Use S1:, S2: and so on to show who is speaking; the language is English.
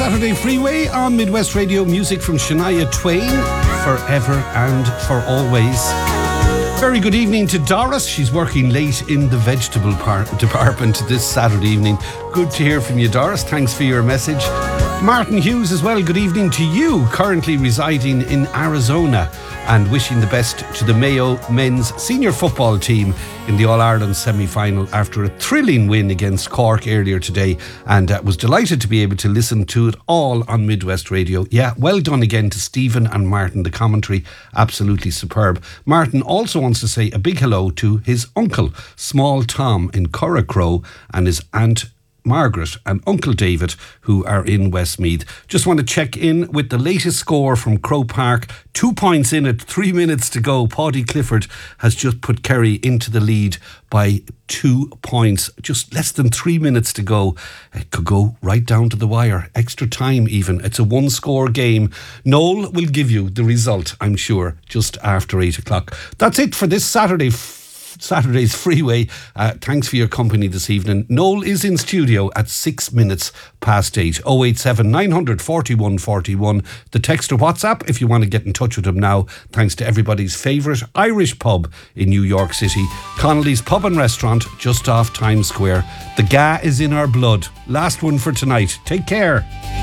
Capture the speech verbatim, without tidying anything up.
S1: Saturday Freeway on Midwest Radio. Music from Shania Twain, Forever and For Always. Very good evening to Doris. She's working late in the vegetable par- department this Saturday evening. Good to hear from you, Doris. Thanks for your message. Martin Hughes as well, good evening to you, currently residing in Arizona, and wishing the best to the Mayo men's senior football team in the All-Ireland semi-final after a thrilling win against Cork earlier today, and uh, was delighted to be able to listen to it all on Midwest Radio. Yeah, well done again to Stephen and Martin. The commentary, absolutely superb. Martin also wants to say a big hello to his uncle, Small Tom in Curracrow, and his aunt Margaret and Uncle David, who are in Westmeath. Just want to check in with the latest score from Croke Park. Two points in it, three minutes to go. Paddy Clifford has just put Kerry into the lead by two points. Just less than three minutes to go. It could go right down to the wire. Extra time even. It's a one-score game. Noel will give you the result, I'm sure, just after eight o'clock. That's it for this Saturday Saturday's Freeway. Uh, thanks for your company this evening. Noel is in studio at six minutes past eight. oh eight seven, nine hundred, forty-one forty-one. The text or WhatsApp if you want to get in touch with him now. Thanks to everybody's favourite Irish pub in New York City, Connolly's Pub and Restaurant, just off Times Square. The Ga is in our blood. Last one for tonight. Take care.